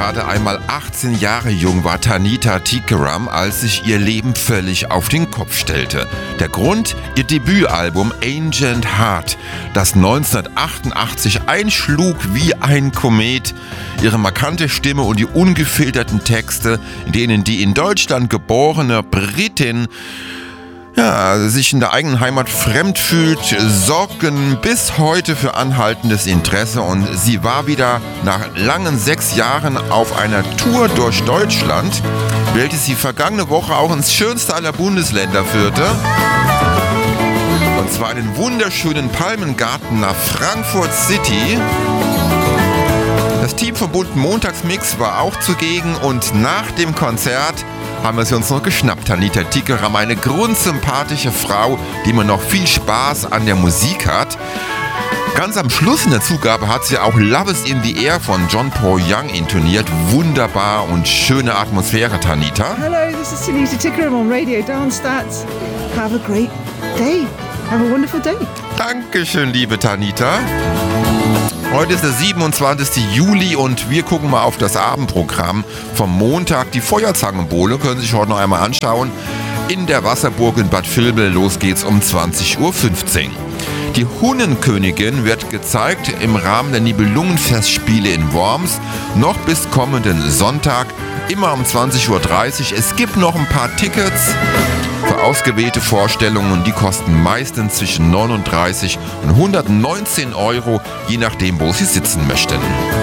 gerade einmal 18 Jahre jung war Tanita Tikaram, als sich ihr Leben völlig auf den Kopf stellte. Der Grund? Ihr Debütalbum Ancient Heart, das 1988 einschlug wie ein Komet. Ihre markante Stimme und die ungefilterten Texte, in denen die in Deutschland geborene Britin sich in der eigenen Heimat fremd fühlt, sorgen bis heute für anhaltendes Interesse, und sie war wieder nach langen 6 Jahren auf einer Tour durch Deutschland, welches sie vergangene Woche auch ins schönste aller Bundesländer führte. Und zwar in den wunderschönen Palmengarten nach Frankfurt City. Das Team vom bunten Montagsmix war auch zugegen, und nach dem Konzert haben wir sie uns noch geschnappt. Tanita Tikaram, eine grundsympathische Frau, die immer noch viel Spaß an der Musik hat. Ganz am Schluss in der Zugabe hat sie auch Love is in the Air von John Paul Young intoniert. Wunderbar und schöne Atmosphäre, Tanita. Hello, this is Tanita Tikaram on Radio Darmstadt. Have a great day. Have a wonderful day. Dankeschön, liebe Tanita. Heute ist der 27. Juli und wir gucken mal auf das Abendprogramm vom Montag. Die Feuerzangenbowle können Sie sich heute noch einmal anschauen. In der Wasserburg in Bad Vilbel. Los geht's um 20.15 Uhr. Die Hunnenkönigin wird gezeigt im Rahmen der Nibelungenfestspiele in Worms. Noch bis kommenden Sonntag, immer um 20.30 Uhr. Es gibt noch ein paar Tickets für ausgewählte Vorstellungen, die kosten meistens zwischen 39 und 119 Euro, je nachdem, wo Sie sitzen möchten.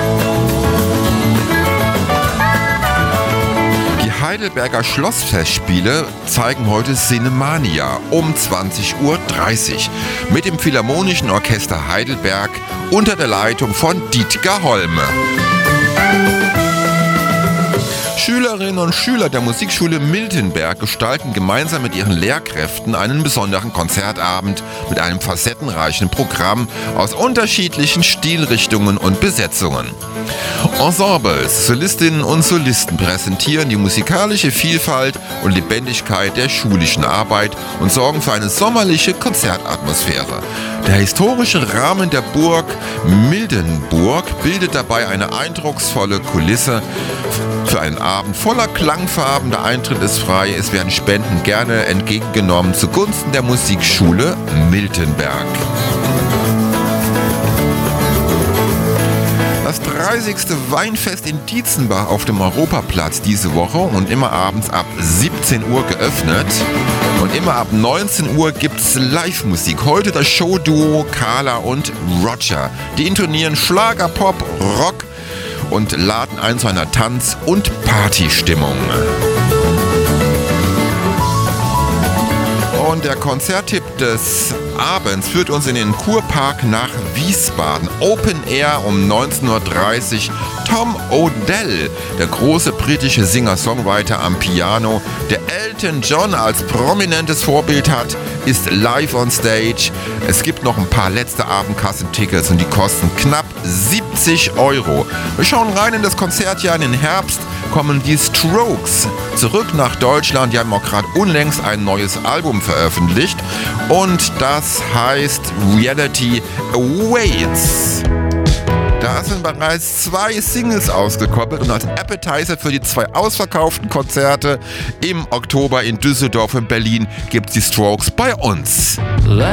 Die Heidelberger Schlossfestspiele zeigen heute Cinemania um 20.30 Uhr mit dem Philharmonischen Orchester Heidelberg unter der Leitung von Dietger Holme. Schülerinnen und Schüler der Musikschule Miltenberg gestalten gemeinsam mit ihren Lehrkräften einen besonderen Konzertabend mit einem facettenreichen Programm aus unterschiedlichen Stilrichtungen und Besetzungen. Ensembles, Solistinnen und Solisten präsentieren die musikalische Vielfalt und Lebendigkeit der schulischen Arbeit und sorgen für eine sommerliche Konzertatmosphäre. Der historische Rahmen der Burg Mildenburg bildet dabei eine eindrucksvolle Kulisse für einen Abend voller Klangfarben. Der Eintritt ist frei, es werden Spenden gerne entgegengenommen zugunsten der Musikschule Miltenberg. Das 30. Weinfest in Dietzenbach auf dem Europaplatz diese Woche und immer abends ab 17 Uhr geöffnet. Und immer ab 19 Uhr gibt's Live-Musik. Heute das Showduo Carla und Roger. Die intonieren Schlager, Pop, Rock und laden ein zu einer Tanz- und Partystimmung. Und der Konzerttipp des Abends führt uns in den Kurpark nach Wiesbaden. Open Air um 19.30 Uhr. Tom Odell, der große britische Singer-Songwriter am Piano, der Elton John als prominentes Vorbild hat, ist live on stage. Es gibt noch ein paar letzte Abendkassentickets und die kosten knapp 70 Euro. Wir schauen rein in das Konzertjahr. In den Herbst kommen die Strokes zurück nach Deutschland. Die haben auch gerade unlängst ein neues Album veröffentlicht und das heißt Reality Awaits. Da sind bereits 2 Singles ausgekoppelt und als Appetizer für die 2 ausverkauften Konzerte im Oktober in Düsseldorf und Berlin gibt es die Strokes bei uns.